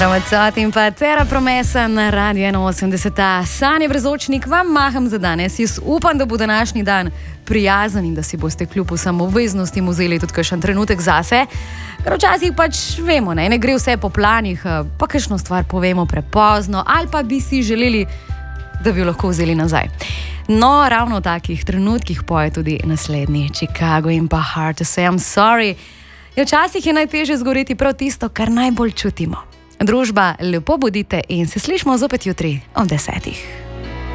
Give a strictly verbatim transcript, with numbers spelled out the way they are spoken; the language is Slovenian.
Ramazot in pa Tera Promesa na Radio ena osemdeset. Sanje Brezočnik vam maham za danes. Jaz upam, da bo današnji dan prijazen in da si boste kljub vsem obveznostim vzeli tudi kakšen trenutek zase. Ker včasih pač vemo, ne, ne gre vse po planih, pa kakšno stvar povemo prepozno ali pa bi si želeli, da bi jo lahko vzeli nazaj. No, ravno v takih trenutkih poje tudi naslednji Chicago in pa Hard to Say I'm Sorry. Ja, včasih je najtežje zgoreti prav tisto, kar najbolj čutimo. Družba, lepo bodite in se slišmo zopet jutri ob desetih.